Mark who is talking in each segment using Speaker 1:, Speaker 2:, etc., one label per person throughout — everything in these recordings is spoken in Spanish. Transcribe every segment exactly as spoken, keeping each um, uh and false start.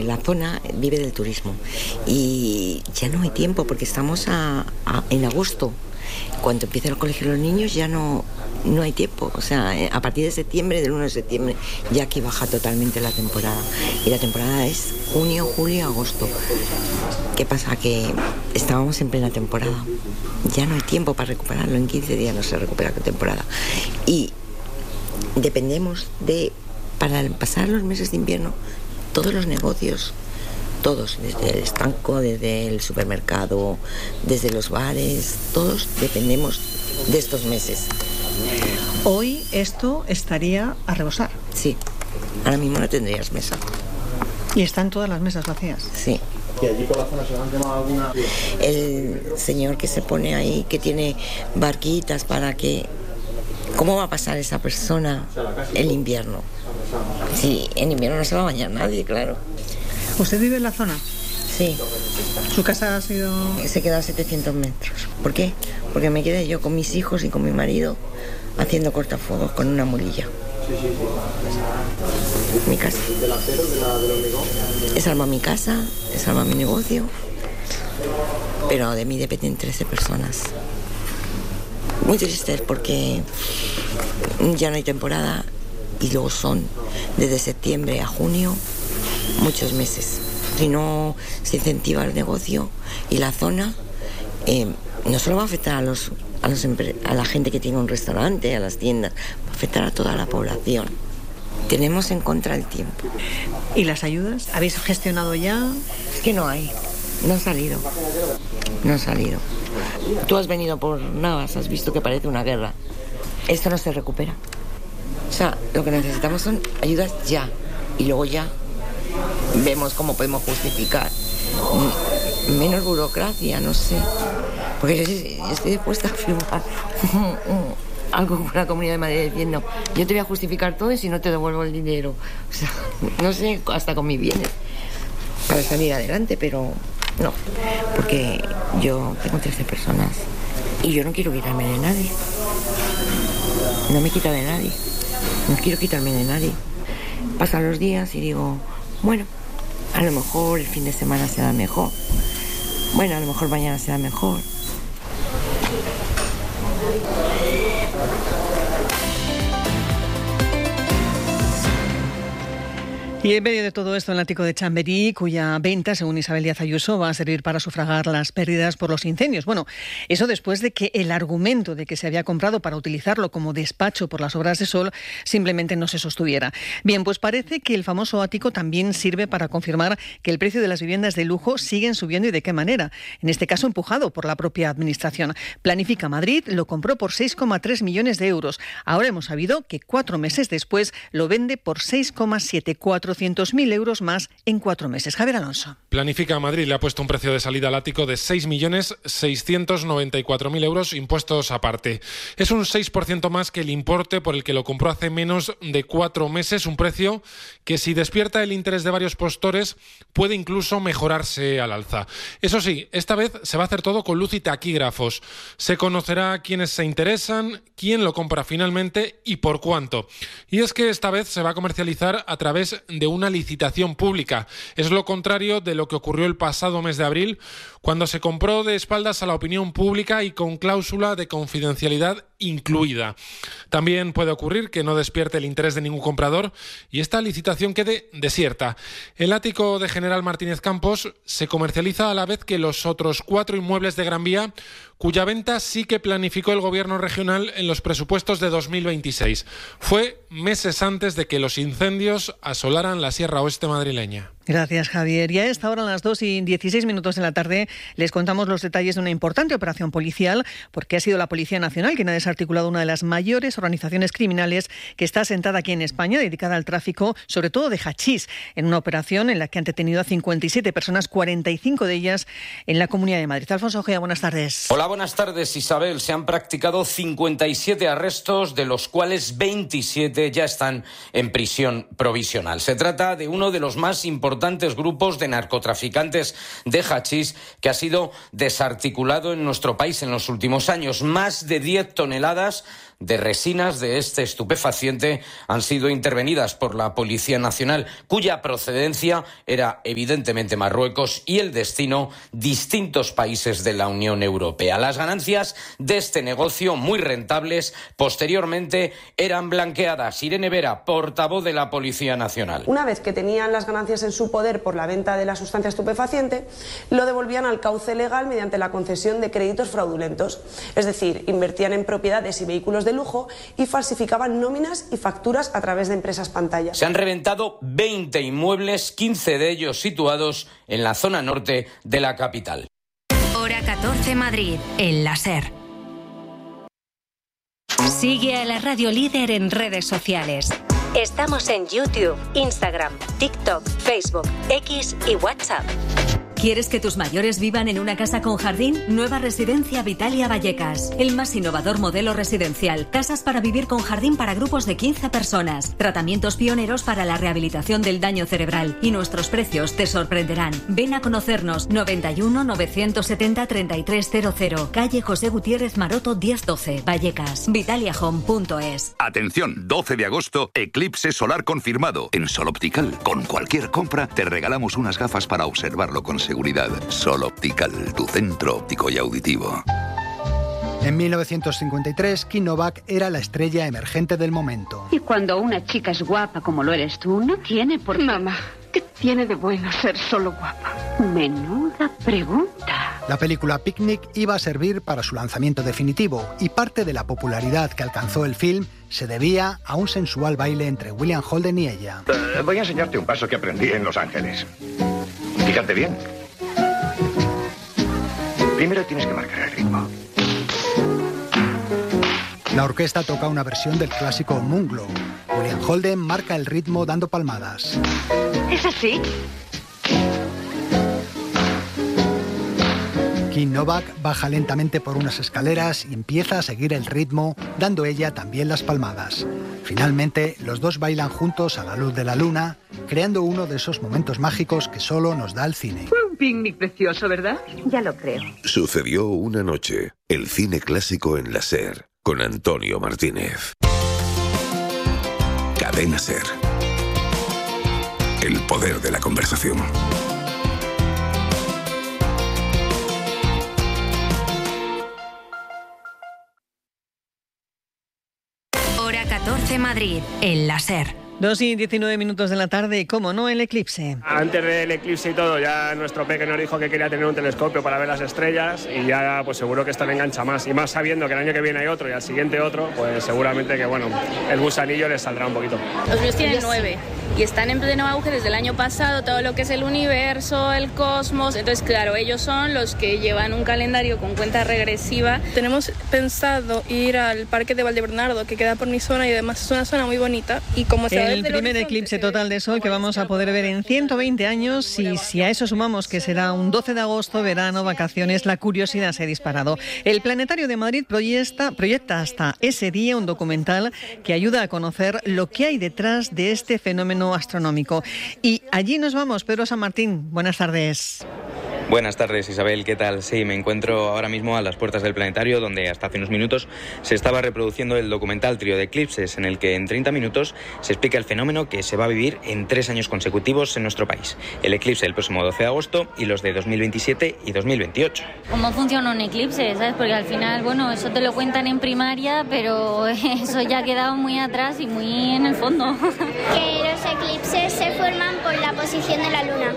Speaker 1: la zona vive del turismo y ya no hay tiempo porque estamos a, a, en agosto. Cuando empieza el colegio de los niños ya no, no hay tiempo. O sea, a partir de septiembre, del uno de septiembre, ya aquí baja totalmente la temporada. Y la temporada es junio, julio, agosto. ¿Qué pasa? Que estábamos en plena temporada. Ya no hay tiempo para recuperarlo. En quince días no se recupera la temporada. Y dependemos de, para pasar los meses de invierno, todos los negocios, todos, desde el estanco, desde el supermercado, desde los bares, todos dependemos de estos meses.
Speaker 2: Hoy esto estaría a rebosar.
Speaker 1: Sí, ahora mismo no tendrías mesa.
Speaker 2: ¿Y están todas las mesas vacías?
Speaker 1: Sí.
Speaker 3: ¿Y allí por la zona se han quemado alguna?
Speaker 1: El señor que se pone ahí, que tiene barquitas para que... ¿Cómo va a pasar esa persona el invierno? Sí, en invierno no se va a bañar nadie, claro.
Speaker 2: ¿Usted vive en la zona?
Speaker 1: Sí.
Speaker 2: ¿Su casa ha sido...?
Speaker 1: Se queda a setecientos metros. ¿Por qué? Porque me quedé yo con mis hijos y con mi marido haciendo cortafuegos con una mulilla.
Speaker 3: Sí, sí, sí.
Speaker 1: Mi casa.
Speaker 3: ¿Del acero, de la, del hormigón?
Speaker 1: He salvado mi casa, he salvado mi negocio, pero de mí dependen trece personas. Muy tristes porque ya no hay temporada y luego son desde septiembre a junio muchos meses. Si no se incentiva el negocio y la zona, eh, no solo va a afectar a, los, a, los, a la gente que tiene un restaurante, a las tiendas, va a afectar a toda la población. Tenemos en contra el tiempo.
Speaker 2: ¿Y las ayudas? ¿Habéis gestionado ya?
Speaker 1: Es que no hay, no han salido, no han salido. Tú has venido por Navas, has visto que parece una guerra. Esto no se recupera. O sea, lo que necesitamos son ayudas ya. Y luego ya vemos cómo podemos justificar. Menos burocracia, no sé. Porque yo estoy dispuesta a firmar algo con la Comunidad de Madrid diciendo: yo te voy a justificar todo y si no te devuelvo el dinero. O sea, no sé, hasta con mis bienes para salir adelante, pero no, porque yo tengo trece personas y yo no quiero quitarme de nadie. No me quita de nadie. No quiero quitarme de nadie. Pasan los días y digo, bueno, a lo mejor el fin de semana será mejor. Bueno, a lo mejor mañana será mejor.
Speaker 2: Y en medio de todo esto, el ático de Chamberí, cuya venta, según Isabel Díaz Ayuso, va a servir para sufragar las pérdidas por los incendios. Bueno, eso después de que el argumento de que se había comprado para utilizarlo como despacho por las obras de Sol simplemente no se sostuviera. Bien, pues parece que el famoso ático también sirve para confirmar que el precio de las viviendas de lujo siguen subiendo y de qué manera. En este caso, empujado por la propia Administración. Planifica Madrid lo compró por seis coma tres millones de euros. Ahora hemos sabido que cuatro meses después lo vende por seis coma setenta y cuatro mil euros más en cuatro meses. Javier Alonso.
Speaker 4: Planifica Madrid le ha puesto un precio de salida al ático de seis millones seiscientos noventa y cuatro mil euros, impuestos aparte. Es un seis por ciento más que el importe por el que lo compró hace menos de cuatro meses, un precio que, si despierta el interés de varios postores, puede incluso mejorarse al alza. Eso sí, esta vez se va a hacer todo con luz y taquígrafos. Se conocerá quiénes se interesan, quién lo compra finalmente y por cuánto. Y es que esta vez se va a comercializar a través de una licitación pública. Es lo contrario de lo que ocurrió el pasado mes de abril, cuando se compró de espaldas a la opinión pública y con cláusula de confidencialidad incluida. También puede ocurrir que no despierte el interés de ningún comprador y esta licitación quede desierta. El ático de General Martínez Campos se comercializa a la vez que los otros cuatro inmuebles de Gran Vía, cuya venta sí que planificó el gobierno regional en los presupuestos de dos mil veintiséis. Fue meses antes de que los incendios asolaran la Sierra Oeste madrileña.
Speaker 2: Gracias, Javier. Y a esta hora, a las dos y dieciséis minutos de la tarde, les contamos los detalles de una importante operación policial, porque ha sido la Policía Nacional quien ha desarticulado una de las mayores organizaciones criminales que está asentada aquí en España, dedicada al tráfico, sobre todo de hachís, en una operación en la que han detenido a cincuenta y siete personas, cuarenta y cinco de ellas en la Comunidad de Madrid. Alfonso Ojea, buenas tardes.
Speaker 5: Hola, buenas tardes, Isabel. Se han practicado cincuenta y siete arrestos, de los cuales veintisiete ya están en prisión provisional. Se trata de uno de los más importantes grupos de narcotraficantes de hachís que ha sido desarticulado en nuestro país en los últimos años. Más de diez toneladas de resinas de este estupefaciente han sido intervenidas por la Policía Nacional, cuya procedencia era evidentemente Marruecos y el destino distintos países de la Unión Europea. Las ganancias de este negocio, muy rentables, posteriormente eran blanqueadas. Irene Vera, portavoz de la Policía Nacional.
Speaker 6: Una vez que tenían las ganancias en su poder por la venta de la sustancia estupefaciente, lo devolvían al cauce legal mediante la concesión de créditos fraudulentos. Es decir, invertían en propiedades y vehículos de lujo y falsificaban nóminas y facturas a través de empresas pantalla.
Speaker 5: Se han reventado veinte inmuebles, quince de ellos situados en la zona norte de la capital.
Speaker 7: Hora catorce Madrid, el láser. Sigue a la Radio Líder en redes sociales. Estamos en YouTube, Instagram, TikTok, Facebook, X y WhatsApp. ¿Quieres que tus mayores vivan en una casa con jardín? Nueva Residencia Vitalia Vallecas. El más innovador modelo residencial. Casas para vivir con jardín para grupos de quince personas. Tratamientos pioneros para la rehabilitación del daño cerebral. Y nuestros precios te sorprenderán. Ven a conocernos. noventa y uno, novecientos setenta, treinta y tres cero cero. Calle José Gutiérrez Maroto diez doce. Vallecas. Vitalia Home punto es.
Speaker 8: Atención, doce de agosto, eclipse solar confirmado. En Sol Optical, con cualquier compra, te regalamos unas gafas para observarlo con seguridad. Sol Optical, tu centro óptico y auditivo.
Speaker 9: En mil novecientos cincuenta y tres, Kim Novak era la estrella emergente del momento.
Speaker 10: Y cuando una chica es guapa como lo eres tú, no tiene por qué...
Speaker 11: Mamá, ¿qué tiene de bueno ser solo guapa?
Speaker 10: Menuda pregunta.
Speaker 9: La película Picnic iba a servir para su lanzamiento definitivo y parte de la popularidad que alcanzó el film se debía a un sensual baile entre William Holden y ella.
Speaker 12: Uh, voy a enseñarte un paso que aprendí en Los Ángeles. Fíjate bien. Primero tienes que marcar el ritmo.
Speaker 9: La orquesta toca una versión del clásico Moonglow. William Holden marca el ritmo dando palmadas.
Speaker 11: ¿Es así?
Speaker 9: Kim Novak baja lentamente por unas escaleras y empieza a seguir el ritmo, dando ella también las palmadas. Finalmente, los dos bailan juntos a la luz de la luna, creando uno de esos momentos mágicos que solo nos da el cine.
Speaker 11: Fue un picnic precioso, ¿verdad?
Speaker 10: Ya lo creo.
Speaker 13: Sucedió una noche, el cine clásico en la SER, con Antonio Martínez. Cadena SER. El poder de la conversación.
Speaker 7: Hora catorce Madrid, el láser.
Speaker 2: Dos y diecinueve minutos de la tarde y, cómo no, el eclipse.
Speaker 3: Antes del eclipse y todo, ya nuestro peque nos dijo que quería tener un telescopio para ver las estrellas y ya pues seguro que esto le engancha más. Y más sabiendo que el año que viene hay otro y al siguiente otro, pues seguramente que bueno, el gusanillo les saldrá un poquito.
Speaker 14: Los míos tienen nueve y están en pleno auge desde el año pasado, todo lo que es el universo, el cosmos. Entonces, claro, ellos son los que llevan un calendario con cuenta regresiva.
Speaker 15: Tenemos pensado ir al Parque de Valdebernardo, que queda por mi zona y además es una zona muy bonita. Y como se
Speaker 2: El primer eclipse total de sol que vamos a poder ver en ciento veinte años, y si a eso sumamos que será un doce de agosto, verano, vacaciones, la curiosidad se ha disparado. El Planetario de Madrid proyecta, proyecta hasta ese día un documental que ayuda a conocer lo que hay detrás de este fenómeno astronómico. Y allí nos vamos. Pedro San Martín, buenas tardes.
Speaker 16: Buenas tardes, Isabel, ¿qué tal? Sí, me encuentro ahora mismo a las puertas del planetario, donde hasta hace unos minutos se estaba reproduciendo el documental Trío de Eclipses, en el que en treinta minutos se explica el fenómeno que se va a vivir en tres años consecutivos en nuestro país. El eclipse del próximo doce de agosto y los de dos mil veintisiete y dos mil veintiocho.
Speaker 17: ¿Cómo funciona un eclipse? ¿Sabes? Porque al final, bueno, eso te lo cuentan en primaria, pero eso ya ha quedado muy atrás y muy en el fondo.
Speaker 18: Que los eclipses se forman por la posición de la luna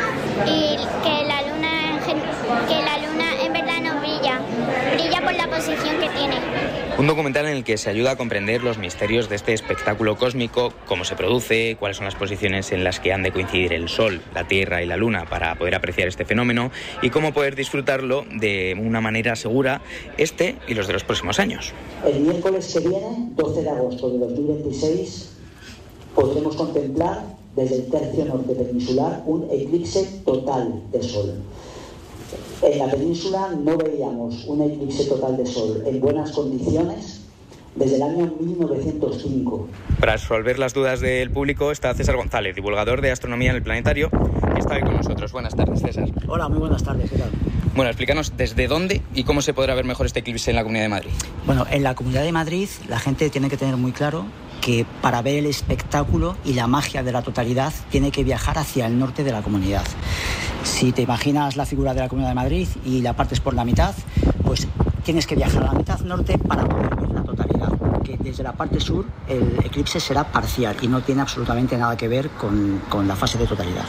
Speaker 18: y que la luna que la luna en verdad no brilla, brilla por la posición que tiene.
Speaker 16: Un documental en el que se ayuda a comprender los misterios de este espectáculo cósmico, cómo se produce, cuáles son las posiciones en las que han de coincidir el Sol, la Tierra y la Luna para poder apreciar este fenómeno y cómo poder disfrutarlo de una manera segura este y los de los próximos años.
Speaker 19: El miércoles que viene, doce de agosto de dos mil veintiséis, podremos contemplar desde el tercio norte peninsular un eclipse total de Sol. En la península no veíamos un eclipse total de sol en buenas condiciones desde el año mil novecientos cinco.
Speaker 16: Para resolver las dudas del público está César González, divulgador de astronomía en el planetario, que está hoy con nosotros. Buenas tardes, César.
Speaker 20: Hola, muy buenas tardes, ¿qué tal?
Speaker 16: Bueno, explícanos desde dónde y cómo se podrá ver mejor este eclipse en la Comunidad de Madrid.
Speaker 19: Bueno, en la Comunidad de Madrid la gente tiene que tener muy claro que para ver el espectáculo y la magia de la totalidad tiene que viajar hacia el norte de la comunidad. Si te imaginas la figura de la Comunidad de Madrid y la partes por la mitad, pues tienes que viajar a la mitad norte para poder ver la totalidad, porque desde la parte sur el eclipse será parcial y no tiene absolutamente nada que ver con, con la fase de totalidad.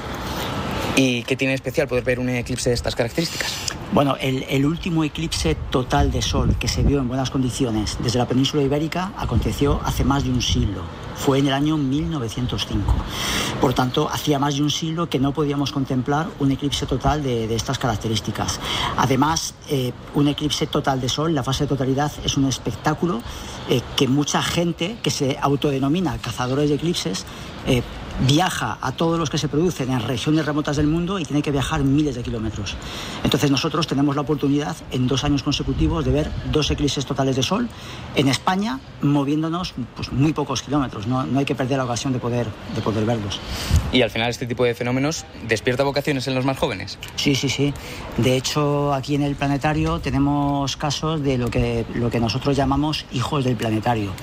Speaker 16: ¿Y qué tiene especial poder ver un eclipse de estas características?
Speaker 19: Bueno, el, el último eclipse total de sol que se vio en buenas condiciones desde la península ibérica aconteció hace más de un siglo. Fue en el año mil novecientos cinco. Por tanto, hacía más de un siglo que no podíamos contemplar un eclipse total de, de estas características. Además, eh, un eclipse total de sol, la fase de totalidad, es un espectáculo eh, que mucha gente que se autodenomina cazadores de eclipses eh, viaja a todos los que se producen en regiones remotas del mundo y tiene que viajar miles de kilómetros. Entonces nosotros tenemos la oportunidad en dos años consecutivos de ver dos eclipses totales de sol en España, moviéndonos pues, muy pocos kilómetros. No, no hay que perder la ocasión de poder, de poder verlos.
Speaker 16: Y al final este tipo de fenómenos despierta vocaciones en los más jóvenes.
Speaker 19: Sí, sí, sí. De hecho, aquí en el planetario tenemos casos de lo que, lo que nosotros llamamos hijos del planetario,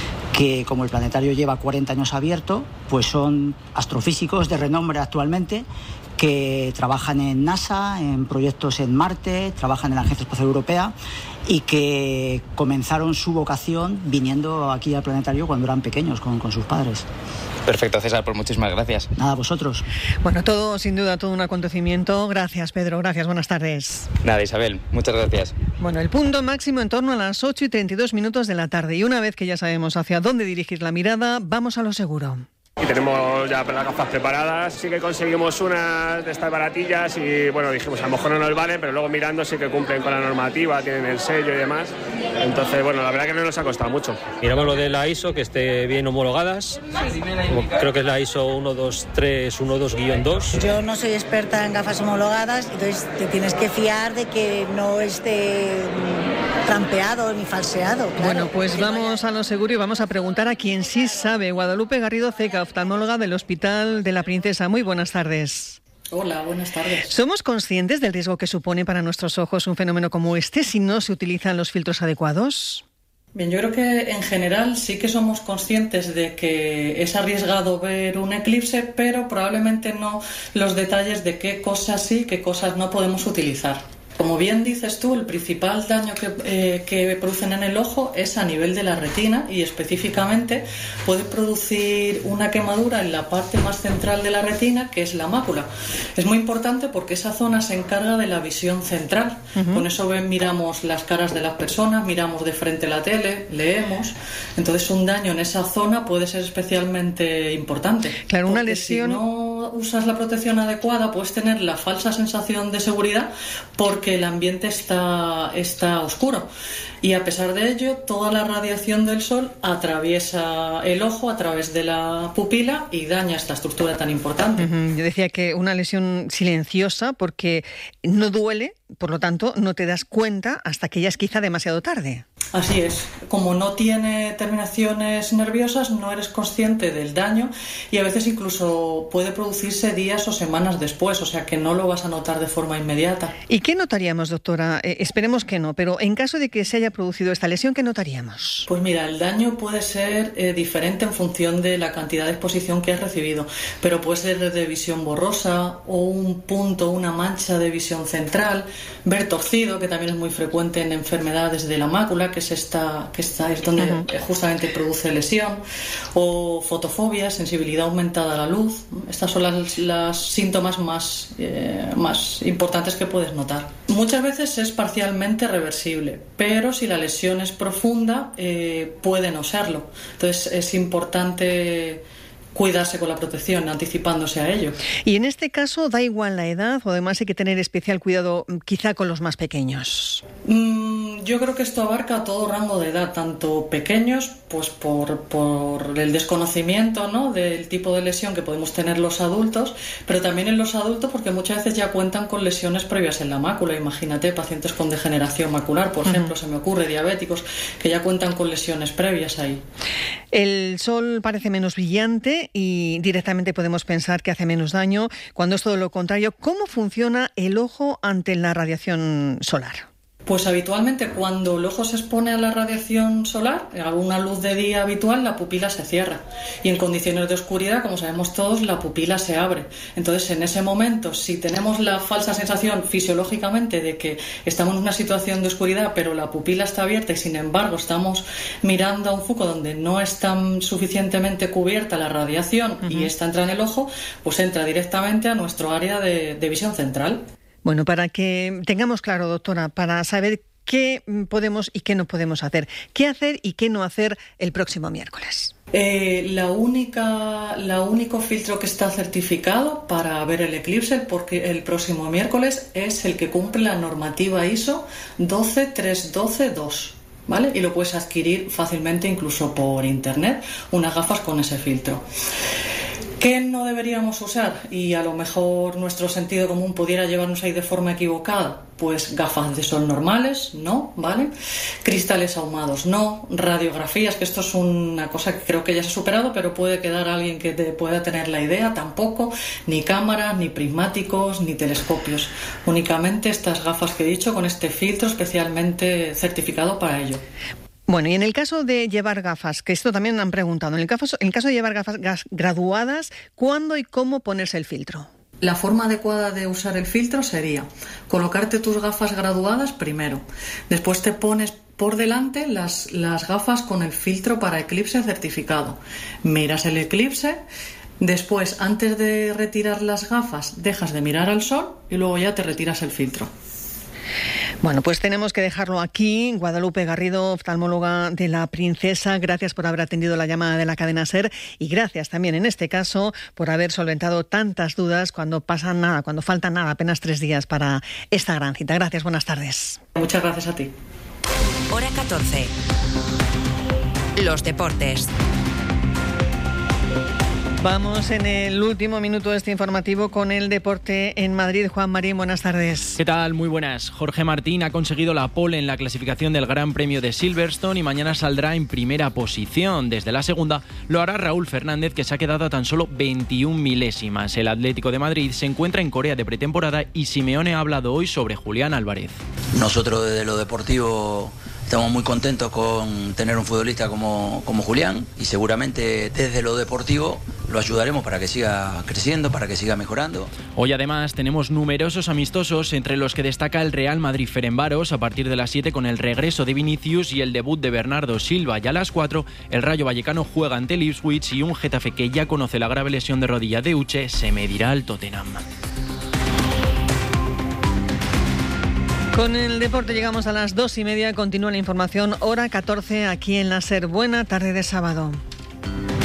Speaker 19: que como el planetario lleva cuarenta años abierto, pues son astrofísicos de renombre actualmente que trabajan en NASA, en proyectos en Marte, trabajan en la Agencia Espacial Europea y que comenzaron su vocación viniendo aquí al planetario cuando eran pequeños con, con sus padres.
Speaker 16: Perfecto, César, pues muchísimas gracias.
Speaker 19: Nada, vosotros.
Speaker 2: Bueno, todo, sin duda, todo un acontecimiento. Gracias, Pedro. Gracias, buenas tardes.
Speaker 16: Nada, Isabel, muchas gracias.
Speaker 2: Bueno, el punto máximo en torno a las ocho y treinta y dos minutos de la tarde. Y una vez que ya sabemos hacia dónde dirigir la mirada, vamos a lo seguro.
Speaker 3: Y tenemos ya las gafas preparadas, sí que conseguimos unas de estas baratillas y bueno, dijimos a lo mejor no nos valen, pero luego mirando sí que cumplen con la normativa, tienen el sello y demás. Entonces, bueno, la verdad que no nos ha costado mucho.
Speaker 20: Miramos lo de la I S O, que esté bien homologadas, como creo que es la I S O uno dos tres uno dos guión dos.
Speaker 21: Yo no soy experta en gafas homologadas, entonces te tienes que fiar de que no esté trampeado ni falseado. Claro.
Speaker 2: Bueno, pues vamos a lo seguro y vamos a preguntar a quien sí sabe. Guadalupe Garrido Ceca, oftalmóloga del Hospital de la Princesa. Muy buenas tardes.
Speaker 22: Hola, buenas tardes.
Speaker 2: ¿Somos conscientes del riesgo que supone para nuestros ojos un fenómeno como este si no se utilizan los filtros adecuados?
Speaker 22: Bien, yo creo que en general sí que somos conscientes de que es arriesgado ver un eclipse, pero probablemente no los detalles de qué cosas sí, qué cosas no podemos utilizar. Como bien dices tú, el principal daño que, eh, que producen en el ojo es a nivel de la retina y específicamente puede producir una quemadura en la parte más central de la retina, que es la mácula. Es muy importante porque esa zona se encarga de la visión central. Uh-huh. Con eso ven, miramos las caras de las personas, miramos de frente la tele, leemos. Entonces un daño en esa zona puede ser especialmente importante.
Speaker 2: Claro, una lesión...
Speaker 22: Si no usas la protección adecuada puedes tener la falsa sensación de seguridad porque que el ambiente está, está oscuro y a pesar de ello toda la radiación del sol atraviesa el ojo a través de la pupila y daña esta estructura tan importante.
Speaker 2: Uh-huh. Yo decía que una lesión silenciosa porque no duele, por lo tanto no te das cuenta hasta que ya es quizá demasiado tarde.
Speaker 22: Así es, como no tiene terminaciones nerviosas no eres consciente del daño y a veces incluso puede producirse días o semanas después, o sea que no lo vas a notar de forma inmediata.
Speaker 2: ¿Y qué notaríamos, doctora? Eh, esperemos que no, pero en caso de que se haya producido esta lesión, ¿qué notaríamos?
Speaker 22: Pues mira, el daño puede ser eh, diferente en función de la cantidad de exposición que has recibido, pero puede ser de visión borrosa o un punto, una mancha de visión central, ver torcido, que también es muy frecuente en enfermedades de la mácula, que es esta, que esta es donde uh-huh. justamente produce lesión, o fotofobia, sensibilidad aumentada a la luz. Estas son las, las síntomas más, eh, más importantes que puedes notar. Muchas veces es parcialmente reversible, pero si la lesión es profunda eh, puede no serlo. Entonces es importante cuidarse con la protección, anticipándose a ello.
Speaker 2: Y en este caso, ¿da igual la edad o además hay que tener especial cuidado quizá con los más pequeños?
Speaker 22: Mm, yo creo que esto abarca todo rango de edad, tanto pequeños, pues por, por el desconocimiento, ¿no?, del tipo de lesión que podemos tener los adultos, pero también en los adultos porque muchas veces ya cuentan con lesiones previas en la mácula. Imagínate, pacientes con degeneración macular, por uh-huh. ejemplo, se me ocurre, diabéticos, que ya cuentan con lesiones previas ahí.
Speaker 2: El sol parece menos brillante y directamente podemos pensar que hace menos daño, cuando es todo lo contrario. ¿Cómo funciona el ojo ante la radiación solar?
Speaker 22: Pues habitualmente cuando el ojo se expone a la radiación solar, a una luz de día habitual, la pupila se cierra. Y en condiciones de oscuridad, como sabemos todos, la pupila se abre. Entonces, en ese momento, si tenemos la falsa sensación fisiológicamente de que estamos en una situación de oscuridad, pero la pupila está abierta y sin embargo estamos mirando a un foco donde no está suficientemente cubierta la radiación uh-huh. y esta entra en el ojo, pues entra directamente a nuestro área de, de visión central.
Speaker 2: Bueno, para que tengamos claro, doctora, para saber qué podemos y qué no podemos hacer, qué hacer y qué no hacer el próximo miércoles.
Speaker 22: Eh, la única, la único filtro que está certificado para ver el eclipse porque el próximo miércoles es el que cumple la normativa I S O doce tres doce dos. ¿Vale? Y lo puedes adquirir fácilmente incluso por internet, unas gafas con ese filtro. ¿Qué no deberíamos usar? Y a lo mejor nuestro sentido común pudiera llevarnos ahí de forma equivocada. Pues gafas de sol normales, no, ¿vale? Cristales ahumados, no. Radiografías, que esto es una cosa que creo que ya se ha superado, pero puede quedar alguien que te pueda tener la idea, tampoco. Ni cámaras, ni prismáticos, ni telescopios. Únicamente estas gafas que he dicho con este filtro especialmente certificado para ello.
Speaker 2: Bueno, y en el caso de llevar gafas, que esto también han preguntado, en el caso, en el caso de llevar gafas graduadas, ¿cuándo y cómo ponerse el filtro?
Speaker 22: La forma adecuada de usar el filtro sería colocarte tus gafas graduadas primero. Después te pones por delante las, las gafas con el filtro para eclipse certificado. Miras el eclipse. Después, antes de retirar las gafas, dejas de mirar al sol y luego ya te retiras el filtro.
Speaker 2: Bueno, pues tenemos que dejarlo aquí. Guadalupe Garrido, oftalmóloga de La Princesa, gracias por haber atendido la llamada de la cadena SER y gracias también en este caso por haber solventado tantas dudas cuando pasa nada, cuando falta nada, apenas tres días para esta gran cita. Gracias, buenas tardes.
Speaker 22: Muchas gracias a ti.
Speaker 1: Hora catorce. Los deportes.
Speaker 2: Vamos en el último minuto de este informativo con el deporte en Madrid. Juan Marín, buenas tardes.
Speaker 4: ¿Qué tal? Muy buenas. Jorge Martín ha conseguido la pole en la clasificación del Gran Premio de Silverstone y mañana saldrá en primera posición. Desde la segunda lo hará Raúl Fernández, que se ha quedado a tan solo veintiún milésimas. El Atlético de Madrid se encuentra en Corea de pretemporada y Simeone ha hablado hoy sobre Julián Álvarez.
Speaker 23: Nosotros desde lo deportivo estamos muy contentos con tener un futbolista como, como Julián y seguramente desde lo deportivo lo ayudaremos para que siga creciendo, para que siga mejorando.
Speaker 4: Hoy además tenemos numerosos amistosos, entre los que destaca el Real Madrid-Ferencváros a partir de las siete con el regreso de Vinicius y el debut de Bernardo Silva. Y a las cuatro el Rayo Vallecano juega ante el Ipswich y un Getafe que ya conoce la grave lesión de rodilla de Uche se medirá al Tottenham.
Speaker 2: Con el deporte llegamos a las dos y media. Continúa la información, hora catorce aquí en la SER. Buena tarde de sábado.